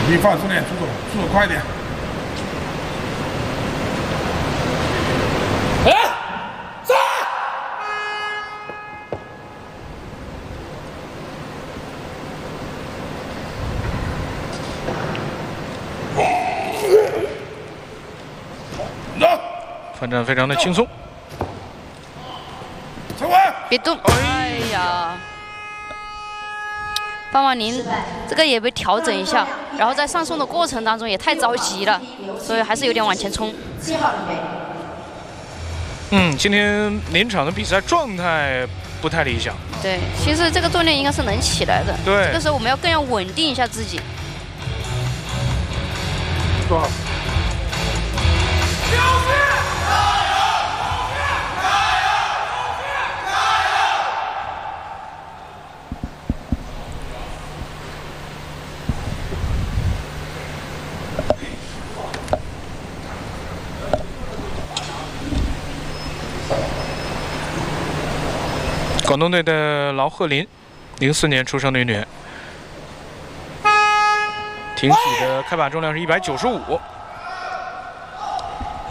你放松点，出手快点。走！ 反正非常的轻松。 陈伟， 别动！哎呀，范婉宁这个也被调整一下，然后在上送的过程当中也太着急了，所以还是有点往前冲。 今天临场的比赛状态不太理想。 对，其实这个锻炼应该是能起来的。 对， 这个时候我们要更要稳定一下自己。 走。 广东队的劳鹤林，04年出生的运动员，挺起的开把重量是195。